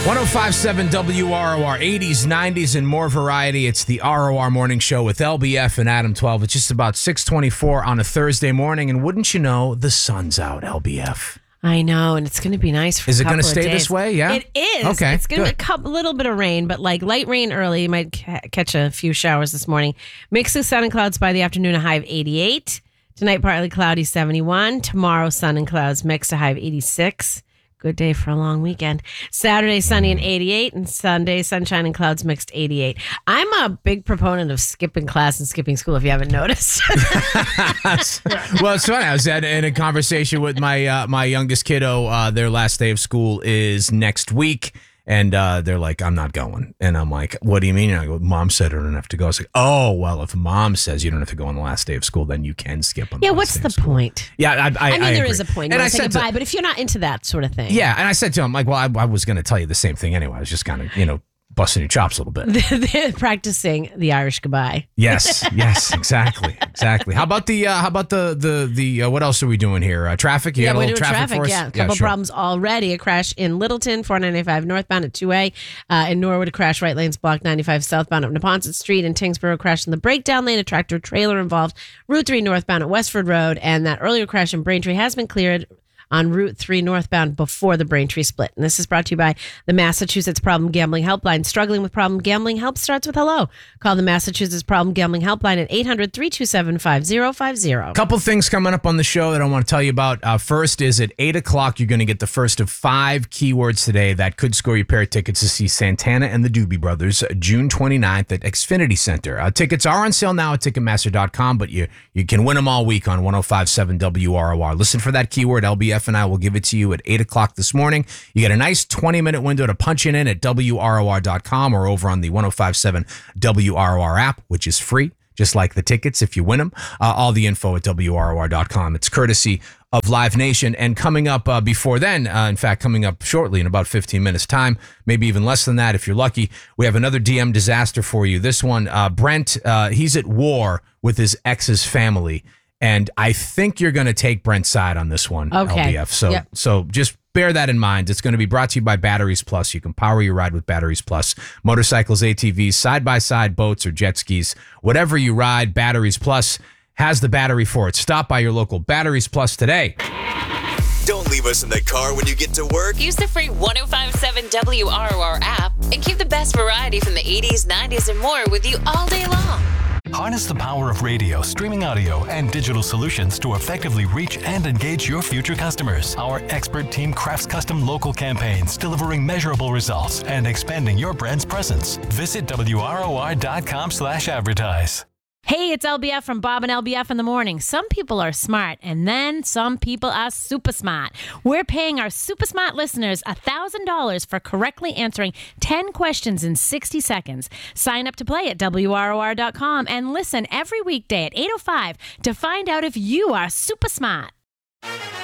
105.7 WROR, 80s, 90s, and more variety. It's the ROR Morning Show with LBF and Adam 12. It's just about 6:24 on a Thursday morning, and wouldn't you know, the sun's out, LBF. I know, and it's going to be nice for a couple of days. Is it going to stay this way? Yeah? It is. Okay, it's going to be a little bit of rain, but like light rain early. You might catch a few showers this morning. Mix of sun and clouds by the afternoon, a high of 88. Tonight, partly cloudy, 71. Tomorrow, sun and clouds mixed, a high of 86. Good day for a long weekend. Saturday, sunny and 88, and Sunday, sunshine and clouds mixed, 88. I'm a big proponent of skipping class and skipping school, if you haven't noticed. Well, it's funny. I was in a conversation with my youngest kiddo. Their last day of school is next week. And they're like, I'm not going. And I'm like, what do you mean? And I go, Mom said I don't have to go. I was like, oh, well, if Mom says you don't have to go on the last day of school, then you can skip on the last day of school. Point? Yeah, I mean, there agree. is a point. And I I say said goodbye, but if you're not into that sort of thing. Yeah, and I said to him, like, well, I was going to tell you the same thing anyway. I was just kind of, busting your chops a little bit. They're practicing the Irish goodbye. Yes, exactly. How about the what else are we doing here? Traffic? You got a little traffic for us? Yeah, a couple problems already. A crash in Littleton, 495 northbound at 2A. In Norwood, a crash, right lanes blocked, 95 southbound up Neponset Street. In Tingsboro, crash in the breakdown lane, a tractor trailer involved. Route 3 northbound at Westford Road. And that earlier crash in Braintree has been cleared on Route 3 northbound before the Braintree split. And this is brought to you by the Massachusetts Problem Gambling Helpline. Struggling with problem gambling? Help starts with hello. Call the Massachusetts Problem Gambling Helpline at 800-327-5050. Couple things coming up on the show that I want to tell you about. First is at 8 o'clock, you're going to get the first of 5 keywords today that could score you a pair of tickets to see Santana and the Doobie Brothers, June 29th at Xfinity Center. Tickets are on sale now at Ticketmaster.com, but you can win them all week on 105.7 WROR. Listen for that keyword, LBF. And I will give it to you at 8 o'clock this morning. You get a nice 20-minute window to punch it in at WROR.com or over on the 105.7 WROR app, which is free, just like the tickets if you win them. All the info at WROR.com. It's courtesy of Live Nation. And coming up before then, in fact, coming up shortly in about 15 minutes time, maybe even less than that if you're lucky, we have another DM disaster for you. This one, Brent, he's at war with his ex's family. And I think you're going to take Brent's side on this one, okay. LBF. So just bear that in mind. It's going to be brought to you by Batteries Plus. You can power your ride with Batteries Plus. Motorcycles, ATVs, side-by-side boats, or jet skis. Whatever you ride, Batteries Plus has the battery for it. Stop by your local Batteries Plus today. Don't leave us in the car when you get to work. Use the free 105.7 WROR app and keep the best variety from the 80s, 90s, and more with you all day long. Harness the power of radio, streaming audio, and digital solutions to effectively reach and engage your future customers. Our expert team crafts custom local campaigns, delivering measurable results and expanding your brand's presence. Visit WROR.com/advertise. Hey, it's LBF from Bob and LBF in the morning. Some people are smart, and then some people are super smart. We're paying our super smart listeners $1,000 for correctly answering 10 questions in 60 seconds. Sign up to play at WROR.com and listen every weekday at 8:05 to find out if you are super smart.